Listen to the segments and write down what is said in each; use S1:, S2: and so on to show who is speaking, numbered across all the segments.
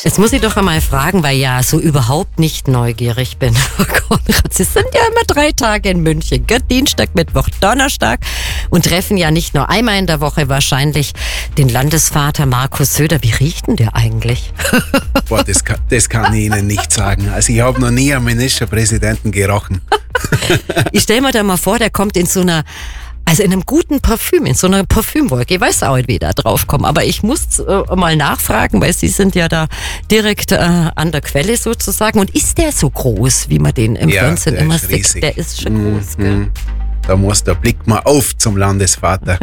S1: Jetzt muss ich doch einmal fragen, weil ich ja so überhaupt nicht neugierig bin. Konrad, Sie sind ja immer 3 Tage in München, gell? Dienstag, Mittwoch, Donnerstag und treffen ja nicht nur einmal in der Woche wahrscheinlich den Landesvater Markus Söder. Wie riecht denn der eigentlich?
S2: Boah, das kann ich Ihnen nicht sagen. Also ich habe noch nie einen Ministerpräsidenten gerochen.
S1: Ich stelle mir da mal vor, der kommt in einem guten Parfüm, in so einer Parfümwolke. Ich weiß auch nicht, wie da drauf kommen, aber ich muss mal nachfragen, weil Sie sind ja da direkt an der Quelle sozusagen. Und ist der so groß, wie man den im Fernsehen immer sieht? Der ist schon groß, gell?
S2: Da muss der Blick mal auf zum Landesvater.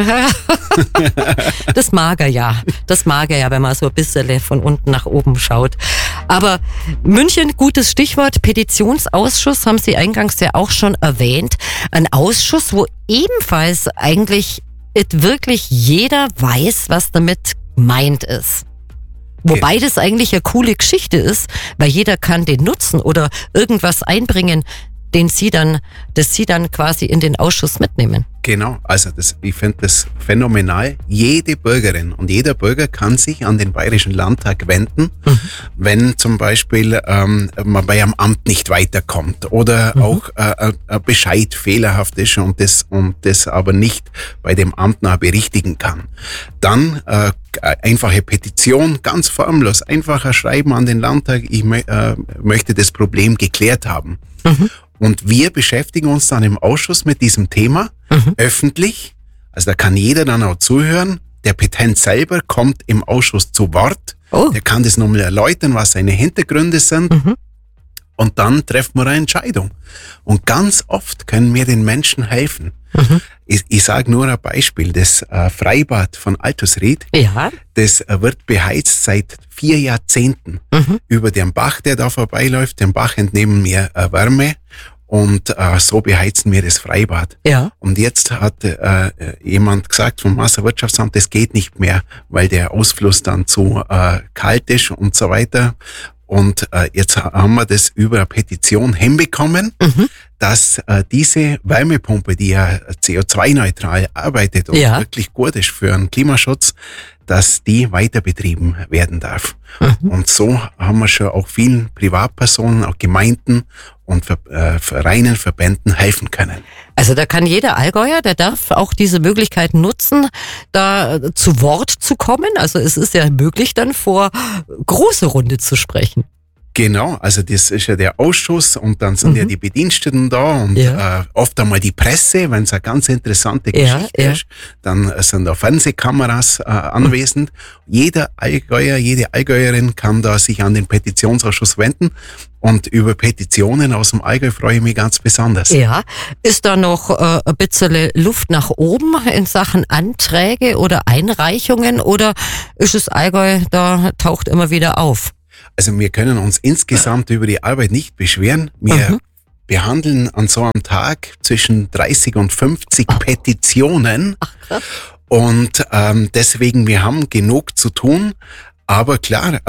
S1: Das mag er ja. Das mag er ja, wenn man so ein bisschen von unten nach oben schaut. Aber München, gutes Stichwort, Petitionsausschuss, haben Sie eingangs ja auch schon erwähnt. Ein Ausschuss, wo ebenfalls eigentlich wirklich jeder weiß, was damit gemeint ist. Wobei das eigentlich eine coole Geschichte ist, weil jeder kann den nutzen oder irgendwas einbringen, das Sie dann quasi in den Ausschuss mitnehmen.
S2: Genau, also ich finde das phänomenal. Jede Bürgerin und jeder Bürger kann sich an den Bayerischen Landtag wenden, wenn zum Beispiel man bei einem Amt nicht weiterkommt oder auch ein Bescheid fehlerhaft ist und das aber nicht bei dem Amt noch berichtigen kann. Dann einfache Petition, ganz formlos, einfacher Schreiben an den Landtag, ich möchte das Problem geklärt haben. Und wir beschäftigen uns dann im Ausschuss mit diesem Thema, öffentlich. Also da kann jeder dann auch zuhören. Der Petent selber kommt im Ausschuss zu Wort. Der kann das nochmal erläutern, was seine Hintergründe sind. Und dann treffen wir eine Entscheidung. Und ganz oft können wir den Menschen helfen. Ich sage nur ein Beispiel. Das Freibad von Altusried, das wird beheizt seit 4 Jahrzehnten. Über den Bach, der da vorbeiläuft. Den Bach entnehmen wir Wärme und so beheizen wir das Freibad. Ja. Und jetzt hat jemand gesagt vom Wasserwirtschaftsamt, das geht nicht mehr, weil der Ausfluss dann zu kalt ist und so weiter. Und jetzt haben wir das über eine Petition hinbekommen, dass diese Wärmepumpe, die ja CO2-neutral arbeitet und wirklich gut ist für den Klimaschutz, dass die weiter betrieben werden darf. Und so haben wir schon auch vielen Privatpersonen, auch Gemeinden und Vereinen, Verbänden helfen können.
S1: Also da kann jeder Allgäuer, der darf auch diese Möglichkeit nutzen, da zu Wort zu kommen. Also es ist ja möglich, dann vor große Runde zu sprechen.
S2: Genau, also das ist ja der Ausschuss und dann sind ja die Bediensteten da und oft einmal die Presse, wenn es eine ganz interessante Geschichte ist, dann sind da Fernsehkameras anwesend. Jeder Allgäuer, jede Allgäuerin kann da sich an den Petitionsausschuss wenden und über Petitionen aus dem Allgäu freue ich mich ganz besonders.
S1: Ja, ist da noch ein bisschen Luft nach oben in Sachen Anträge oder Einreichungen oder ist das Allgäu, da taucht immer wieder auf?
S2: Also wir können uns insgesamt über die Arbeit nicht beschweren. Wir behandeln an so einem Tag zwischen 30 und 50 Petitionen. Und deswegen, wir haben genug zu tun. Aber klar,